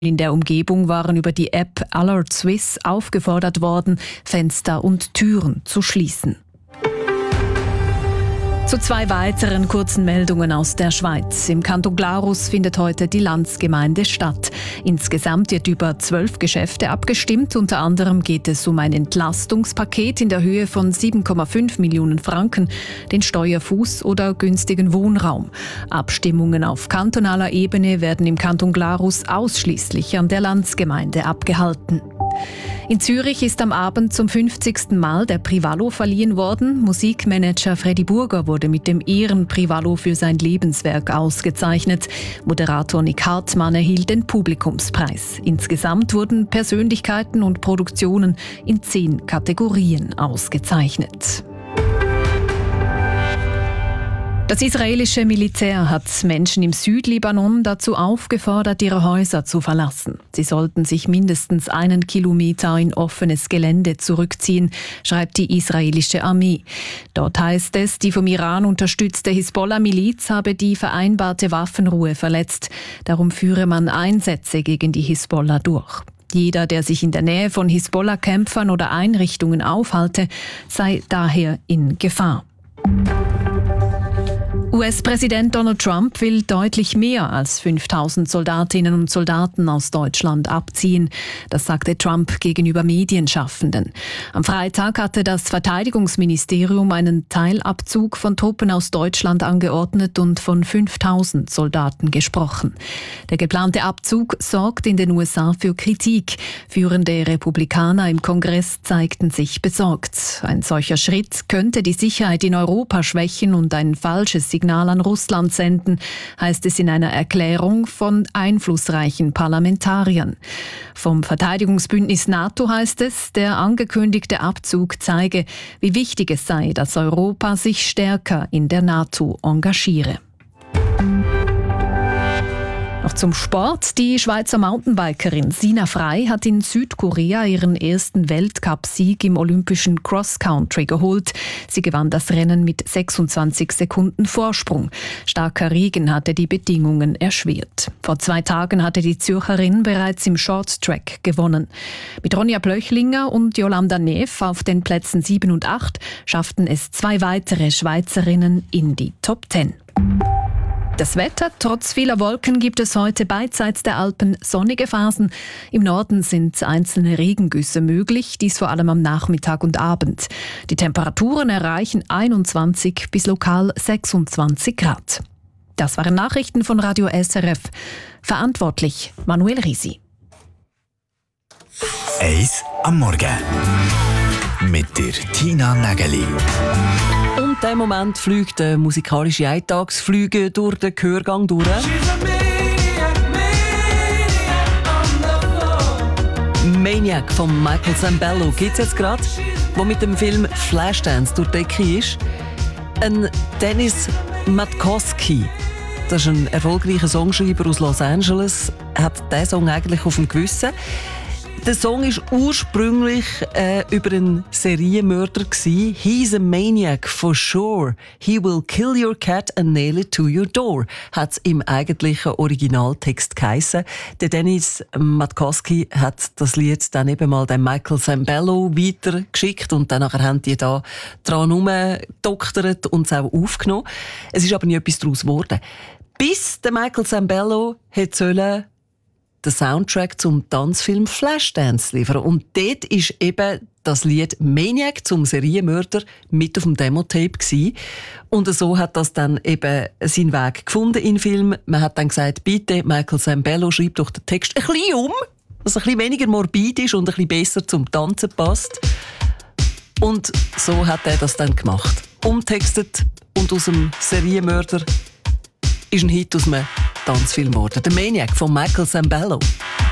in der Umgebung waren über die App Alert Swiss aufgefordert worden, Fenster und Türen zu schließen. Zu 2 weiteren kurzen Meldungen aus der Schweiz. Im Kanton Glarus findet heute die Landsgemeinde statt. Insgesamt wird über 12 Geschäfte abgestimmt. Unter anderem geht es um ein Entlastungspaket in der Höhe von 7,5 Millionen Franken, den Steuerfuß oder günstigen Wohnraum. Abstimmungen auf kantonaler Ebene werden im Kanton Glarus ausschließlich an der Landsgemeinde abgehalten. In Zürich ist am Abend zum 50. Mal der Privalo verliehen worden. Musikmanager Freddy Burger wurde mit dem Ehren-Privalo für sein Lebenswerk ausgezeichnet. Moderator Nick Hartmann erhielt den Publikumspreis. Insgesamt wurden Persönlichkeiten und Produktionen in 10 Kategorien ausgezeichnet. Das israelische Militär hat Menschen im Südlibanon dazu aufgefordert, ihre Häuser zu verlassen. Sie sollten sich mindestens 1 Kilometer in offenes Gelände zurückziehen, schreibt die israelische Armee. Dort heißt es, die vom Iran unterstützte Hisbollah-Miliz habe die vereinbarte Waffenruhe verletzt. Darum führe man Einsätze gegen die Hisbollah durch. Jeder, der sich in der Nähe von Hisbollah-Kämpfern oder Einrichtungen aufhalte, sei daher in Gefahr. US-Präsident Donald Trump will deutlich mehr als 5.000 Soldatinnen und Soldaten aus Deutschland abziehen. Das sagte Trump gegenüber Medienschaffenden. Am Freitag hatte das Verteidigungsministerium einen Teilabzug von Truppen aus Deutschland angeordnet und von 5.000 Soldaten gesprochen. Der geplante Abzug sorgt in den USA für Kritik. Führende Republikaner im Kongress zeigten sich besorgt. Ein solcher Schritt könnte die Sicherheit in Europa schwächen und ein falsches Signal an Russland senden, heißt es in einer Erklärung von einflussreichen Parlamentariern. Vom Verteidigungsbündnis NATO heißt es, der angekündigte Abzug zeige, wie wichtig es sei, dass Europa sich stärker in der NATO engagiere. Noch zum Sport. Die Schweizer Mountainbikerin Sina Frey hat in Südkorea ihren ersten Weltcup-Sieg im olympischen Cross-Country geholt. Sie gewann das Rennen mit 26 Sekunden Vorsprung. Starker Regen hatte die Bedingungen erschwert. Vor 2 Tagen hatte die Zürcherin bereits im Short-Track gewonnen. Mit Ronja Blöchlinger und Jolanda Neff auf den Plätzen 7 und 8 schafften es 2 weitere Schweizerinnen in die Top 10. Das Wetter: Trotz vieler Wolken gibt es heute beidseits der Alpen sonnige Phasen. Im Norden sind einzelne Regengüsse möglich, dies vor allem am Nachmittag und Abend. Die Temperaturen erreichen 21 bis lokal 26 Grad. Das waren Nachrichten von Radio SRF. Verantwortlich Manuel Risi. 1 am Morgen mit der Tina Nägeli. Und in diesem Moment fliegt der musikalische Eintagsflüge durch den Gehörgang durch. Maniac von Michael Sembello gibt es jetzt gerade, der mit dem Film Flashdance durch die Decke ist. Ein Dennis Matkowski, das ist ein erfolgreicher Songschreiber aus Los Angeles, hat diesen Song eigentlich auf dem Gewissen. Der Song war ursprünglich über einen Serienmörder. «He's a maniac for sure. He will kill your cat and nail it to your door», hat es im eigentlichen Originaltext geheissen. Der Dennis Matkowski hat das Lied dann eben mal dem Michael Sembello weitergeschickt und dann haben die da dran herumgedoktert und es auch aufgenommen. Es ist aber nie etwas daraus geworden. Bis der Michael Sembello sollte den Soundtrack zum Tanzfilm Flashdance liefern. Und dort ist eben das Lied «Maniac» zum Serienmörder mit auf dem Demo-Tape gewesen. Und so hat das dann eben seinen Weg gefunden in den Film. Man hat dann gesagt, bitte, Michael Sembello, schreib doch den Text ein bisschen um, dass er ein bisschen weniger morbid ist und ein bisschen besser zum Tanzen passt. Und so hat er das dann gemacht. Umtextet und aus dem Serienmörder ist ein Hit aus einem Tanzfilm geworden. «Der Maniac» von Michael Sembello.